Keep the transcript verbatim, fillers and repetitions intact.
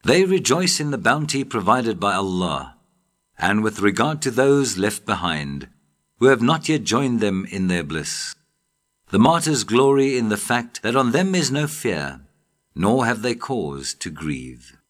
They rejoice in the bounty provided by Allah, and with regard to those left behind, who have not yet joined them in their bliss. The martyrs glory in the fact that on them is no fear, nor have they cause to grieve.